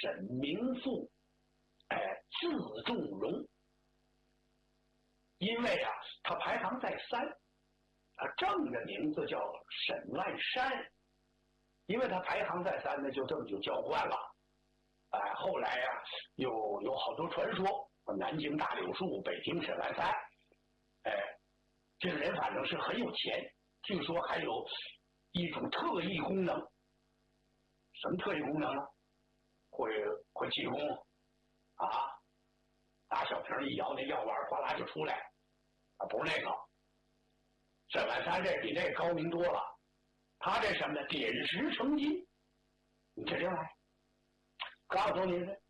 沈明富，字仲荣。因为啊，他排行在3，正的名字叫沈万山。因为他排行在3呢，就这么就叫惯了。后来啊，有好多传说，南京大柳树，北京沈万山。这个人反正是很有钱，据说还有一种特异功能。什么特异功能呢？会气功啊，大小瓶一摇，那药丸哗啦就出来。不是那个，沈万山这比那个高明多了。他这什么呢？点石成金。你这来，告诉你的，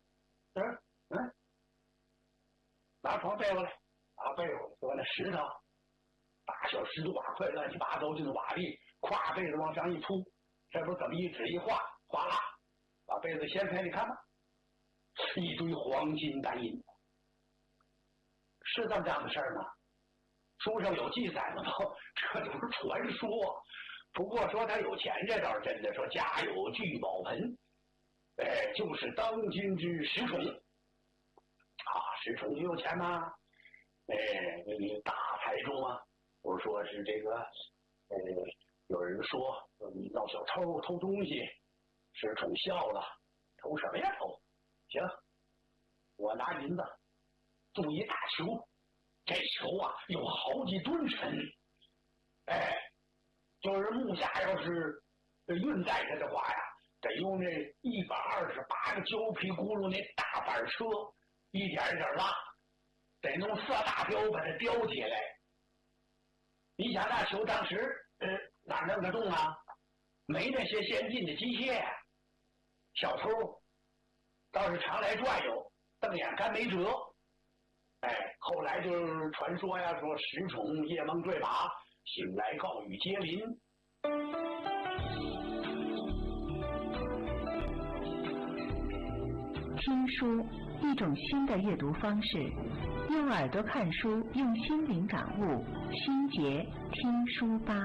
拿床背过来，拿被子说那石头，大小石瓦块乱七八糟就是瓦砾，挎被子往上一铺，这不怎么一指一画，哗啦，把被子掀开，你看吧，一堆黄金单银，是这么这样的事儿吗？书上有记载吗？这就是传说。不过说他有钱，这倒是真的。说家有聚宝盆，就是当今之石崇啊，石崇就有钱呐。你大财中啊，不是说是这个，有人说你闹小偷东西，石崇笑了，偷什么呀偷？行，我拿银子铸一大球，这球啊有好几吨沉，就是木下要是运载它的话呀，得用那128个胶皮轱辘那大板车，一点一点拉，得弄4大雕把它吊起来。你想那球当时哪弄得动啊？没那些先进的机械，小偷倒是常来转悠，瞪眼干没辙。后来就是传说呀，说石崇夜梦坠马，醒来告与接邻。 听书，一种新的阅读方式，用耳朵看书，用心灵感悟。心结听书吧。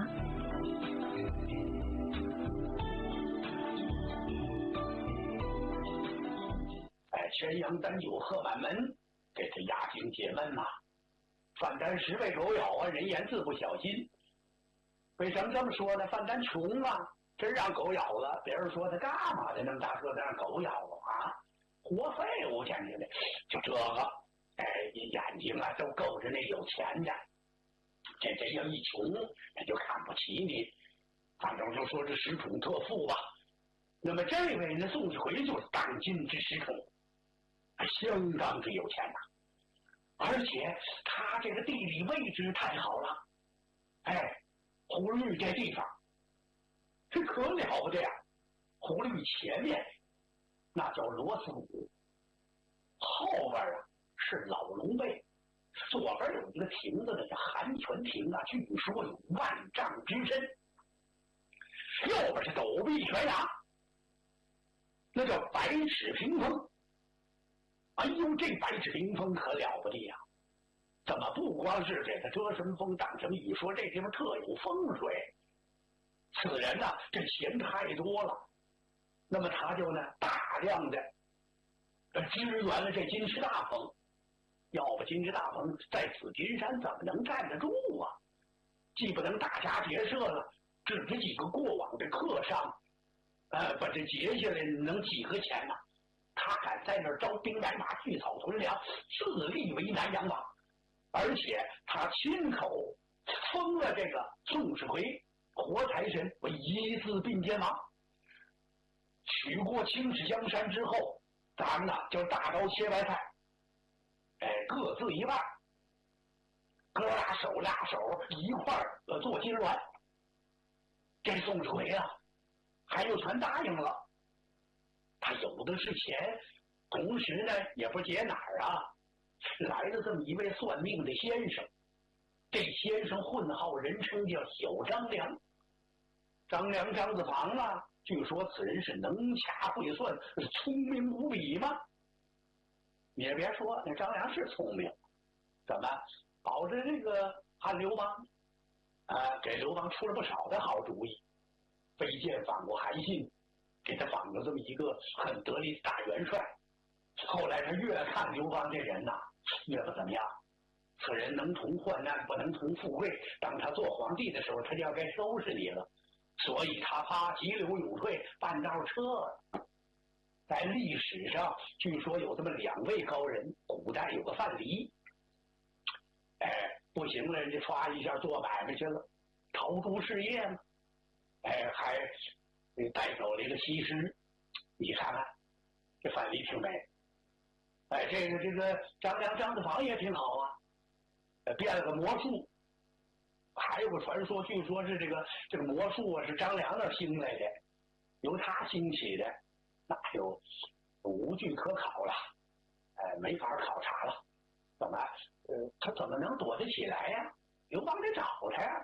全阳单酒喝满门，给他压惊解闷呐。范丹10被狗咬啊，人言自不小心。为什么这么说呢？范丹穷啊，真让狗咬了，别人说他干嘛的那么大个子让狗咬啊？活废物简直的，就这个，眼睛啊都够着那有钱的，这要一穷，他就看不起你。反正就说这石崇特富吧。那么这位呢，宋回就是当今之石崇，相当之有钱呐。而且他这个地理位置太好了，胡律这地方这可了不得呀！胡律前面那叫罗斯谷，后边啊是老龙背，左边有一个亭子，那叫寒泉亭啊，据说有万丈之深。右边是陡壁悬崖，那叫百尺屏风。哎呦，这百尺屏风可了不得呀！怎么不光是给他遮什么风挡什么雨，说这地方特有风水。此人呢，这钱太多了，那么他就呢大量的支援了这金翅大棚。要不金翅大棚在紫金山怎么能站得住啊？既不能大家劫舍了，只是几个过往的客商，把这劫下来能几个钱呢？他敢在那儿招兵买马，聚草屯粮，自立为南阳王。而且他亲口封了这个宋世奎活财神为一字并肩王。取过青史江山之后，咱们呢就大刀切白菜，各自一半，哥俩手一块做金銮。这宋世奎啊，还有全答应了。他有的是钱，同时呢也不解哪儿啊，来了这么一位算命的先生。这先生混号人称叫小张良，张良张字旁啊，据说此人是能掐会算，聪明无比嘛。你也别说，那张良是聪明，怎么保着这个汉刘邦给刘邦出了不少的好主意，飞剑反过韩信， 给他绑了这么一个很得力的大元帅。后来他越看刘邦这人呐，越不怎么样。此人能同患难，不能同富贵。当他做皇帝的时候，他就要该收拾你了。所以他啪急流勇退，半道撤了。在历史上，据说有这么2位高人。古代有个范蠡，不行了，人家唰一下做买卖去了，陶铸事业嘛，还带走了一个西施。你看看，这范蠡挺美。这个张良张子房也挺好啊，变了个魔术。还有个传说，据说是这个魔术啊是张良那儿兴来的，由他兴起的，那就无据可考了，没法考察了。怎么？他怎么能躲得起来呀？刘邦得找他呀。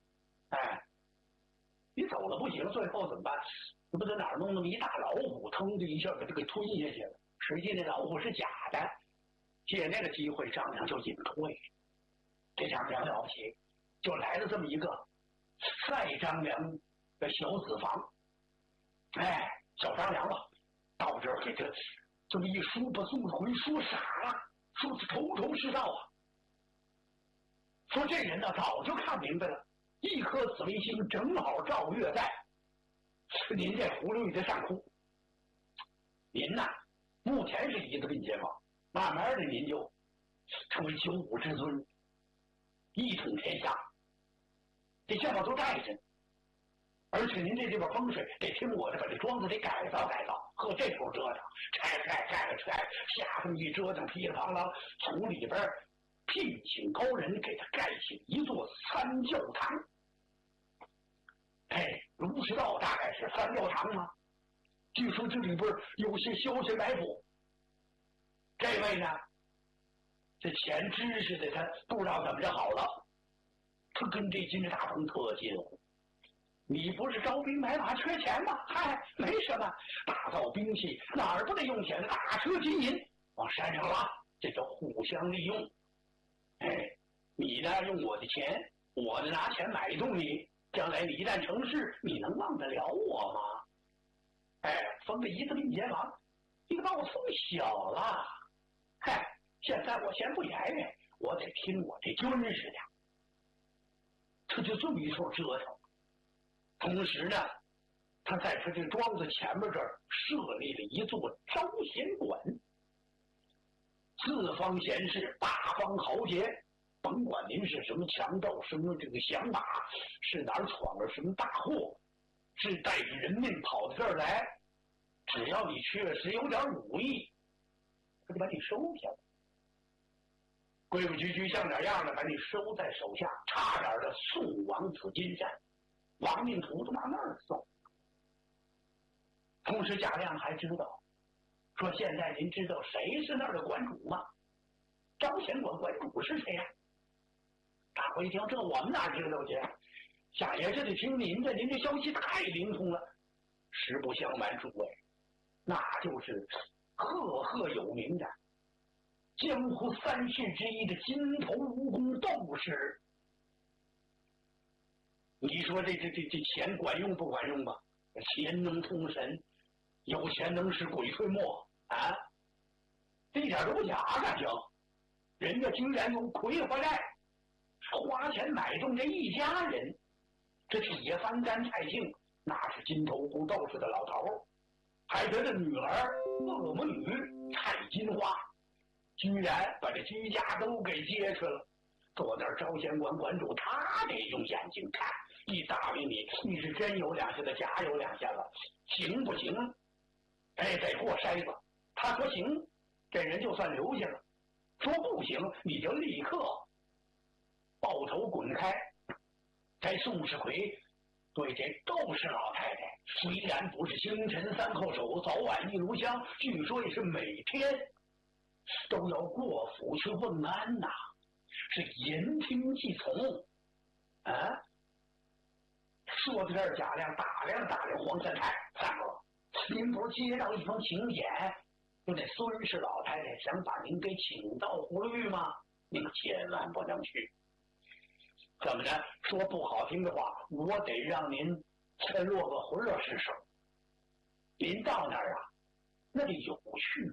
你走了不行，最后怎么办？你不在哪儿弄那么一大老虎，腾的一下把这个吞下去了。实际那老虎是假的，借那个机会，张良就隐退。这张良了不起，就来了这么一个赛张良的小子房。小张良吧，到这儿给他这么一说，把宋子回说傻了，说是头头是道啊。说这人呢早就看明白了，一颗紫微星正好照月在您这葫芦里的上空。您呐，目前是一个并肩王，慢慢的您就成为九五之尊，一统天下。这项目都带着，而且您这地方风水得听我的，把这庄子得改造改造，和这头折腾，拆盖了拆，下这么一折腾，噼里啪啦，从里边聘请高人给他盖起一座3教堂。儒释道大概是3教堂吗？据说这里边有些消息埋伏。这位呢，这钱知识的他不知道怎么着好了，他跟这金大鹏特近乎。你不是招兵买马缺钱吗？没什么，打造兵器哪儿不得用钱？大车金银往山上拉，这叫互相利用。你呢用我的钱，我呢拿钱买动你，将来你一旦成事，你能忘得了我吗？封了一个并肩王，你把我封小了。现在我先不言语，我得听我这军事的。他就这么一通折腾。同时呢，他在他这庄子前面这儿设立了一座招贤馆，四方贤士，八方豪杰，甭管您是什么强盗，什么这个降马，是哪儿闯了什么大祸，是带着人命跑到这儿来，只要你确实有点武艺，他就把你收下了，规规矩矩像点样的把你收在手下，差点的送往紫金山，亡命徒都往那儿送。同时贾亮还知道，说现在您知道谁是那儿的馆主吗？招贤馆馆主是谁呀？大伙一听，这我们哪知道去？下爷这得听您的，您这消息太灵通了。实不相瞒诸位，那就是赫赫有名的江湖3士之一的金头蜈蚣斗士。你说这钱管用不管用吧？钱能通神，有钱能使鬼推磨啊！这一点都不假，感情人家居然有魁和寨，花钱买中这一家人。这铁三干蔡庆那是金头蜈蚣斗士的老头，还他的女儿恶魔女蔡金花，居然把这居家都给接去了。坐那儿招贤馆馆主，他得用眼睛看，一打听你是真有两下子，假有两下子，行不行？得过筛子。他说行，这人就算留下了；说不行，你就立刻抱头滚开。在宋世奎对这窦氏老太太，虽然不是清晨3叩首，早晚一炉香，据说也是每天都要过府去问安呐，是言听计从啊。说到这儿，贾亮打量黄三太，三哥，您不是接到一封请柬，就那孙氏老太太想把您给请到葫芦峪吗？您千万不能去。怎么着？说不好听的话，我得让您落个浑了失手。 临到那儿啊，那得有趣。